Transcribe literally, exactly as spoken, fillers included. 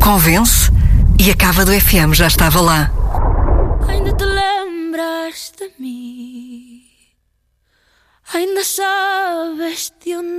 Convence e a Cava do F M já estava lá. Ainda te lembras de mim? Ainda sabes de onde